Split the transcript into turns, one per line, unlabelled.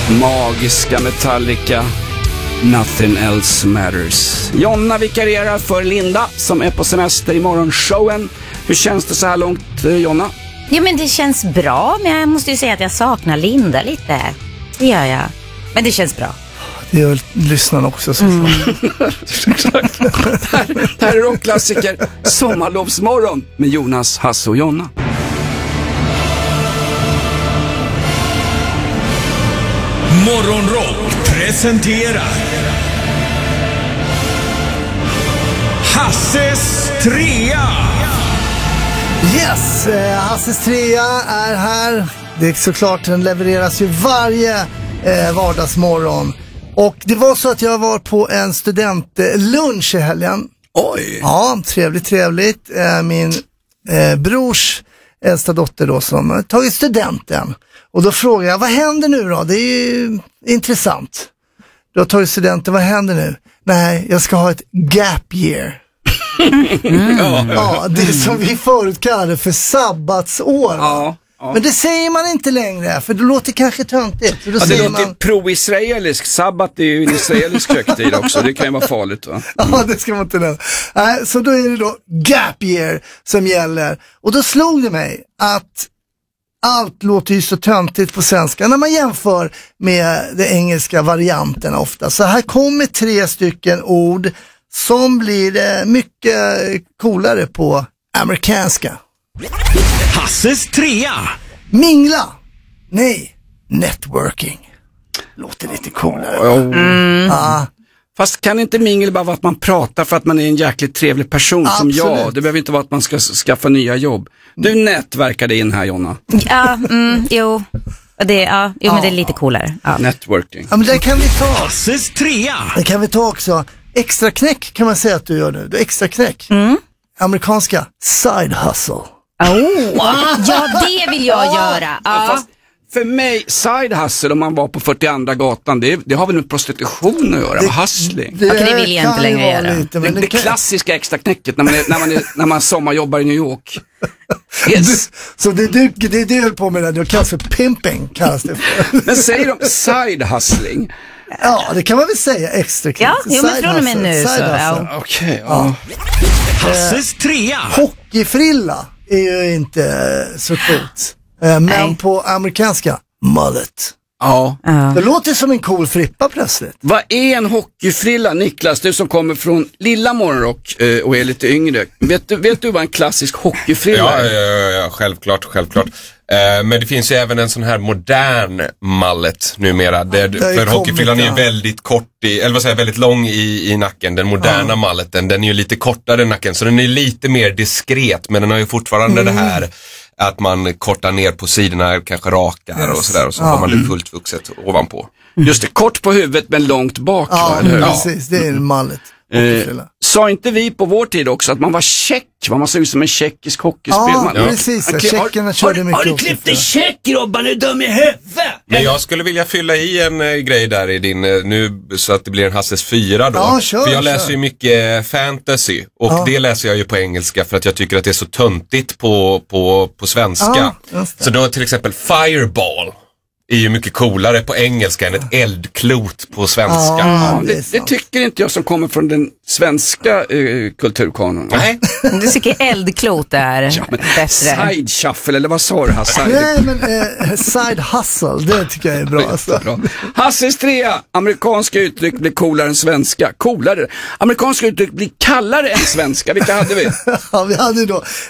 Magiska Metallica, Nothing Else Matters. Jonna vikarierar för Linda som är på semester i morgonshowen. Hur känns det så här långt, Jonna?
Jo, men det känns bra, men jag måste ju säga att jag saknar Linda lite. Det gör jag. Men det känns bra.
Det gör lyssnarna också såklart.
Det här är rockklassiker Sommarlovsmorgon med Jonas, Hasse och Jonna.
Morgonrock presenterar Hasses trea.
Yes, Hasses trea är här. Det är såklart, den levereras ju varje vardagsmorgon. Och det var så att jag var på en studentlunch i helgen.
Oj!
Ja, trevligt. Min brors äldsta dotter då som har tagit studenten. Och då frågade jag, vad händer nu då? Det är ju intressant. Du har tagit studenten, vad händer nu? Nej, jag ska ha ett gap year. Ja, det som vi förut kallade för sabbatsår.
Ja.
Men det säger man inte längre, för det låter kanske töntigt.
Det låter pro-israelisk. Sabbat är ju en israelisk högtid också. Det kan ju vara farligt, va?
Ja, det ska man inte nämna. Så då är det då gap year som gäller. Och då slog det mig att allt låter ju så töntigt på svenska när man jämför med de engelska varianterna ofta. Så här kommer 3 stycken ord som blir mycket coolare på amerikanska.
Hasses trea.
Mingla. Nej, networking. Låter lite coolare.
Fast kan inte mingel bara vara att man pratar för att man är en jäkligt trevlig person?
Absolut.
Som jag? Det behöver inte vara att man ska skaffa nya jobb. Du nätverkade in här, Jonna.
Ja, men det är lite coolare. Ja.
Networking.
Ja, men det kan vi ta.
Hasses trea.
Det kan vi ta också. Extra knäck kan man säga att du gör nu. Du extra knäck. Amerikanska side hustle.
Ja, det vill jag göra. Ja.
Fast för mig, side hustle, om man var på 42 gatan, det har väl med prostitution att göra, hustling.
Okej, det vill jag inte längre göra.
Lite, men
det klassiska extra knäcket när man sommarjobbar i New York. Yes.
Så det du höll på med, det kallas för pimping, kallas det för.
Men säger de side hustling?
Ja, det kan man väl säga, extra knäck.
Ja, men från och med nu så. Ja.
Okej.
Hasses trea.
Hockeyfrilla är ju inte så coolt. Men
Nej.
på amerikanska, mullet.
Ja.
Det låter som en cool frippa plötsligt.
Vad är en hockeyfrilla, Niklas? Du som kommer från lilla morgonrock och är lite yngre. Vet du vad en klassisk hockeyfrilla är?
Ja, självklart. Men det finns ju även en sån här modern mallet numera. För hockeyfrillan är ju väldigt kort väldigt lång i nacken. Den moderna malleten, den är ju lite kortare i nacken. Så den är lite mer diskret, men den har ju fortfarande det här att man kortar ner på sidorna, kanske rakar och sådär. Och så har man det fullt vuxet ovanpå.
Just det, kort på huvudet men långt bak.
Ja,
eller hur?
precis. Det är en mallet.
Sa inte vi på vår tid också att man var tjeck? Man såg ut som en tjeckisk hockeyspelare.
Ja, precis. Tjeckerna körde mycket.
Har du klippt en tjeck, Robban? Är dum i huvudet?
Men jag skulle vilja fylla i en grej där i din nu så att det blir en Hasses 4 då.
Ja, kör,
för jag läser ju mycket fantasy och det läser jag ju på engelska för att jag tycker att det är så töntigt på svenska. Så då till exempel Fireball är ju mycket coolare på engelska än ett eldklot på svenska.
Det tycker inte jag som kommer från den svenska kulturkanonen.
Nej.
Du tycker eldklot är bättre.
Side shuffle, eller vad sa du, Hasse?
Nej, men side hustle, det tycker jag är bra. Alltså.
Hasses trea. Amerikanska uttryck blir coolare än svenska. Coolare. Amerikanska uttryck blir kallare än svenska. Vilka hade vi?
Ja, vi hade då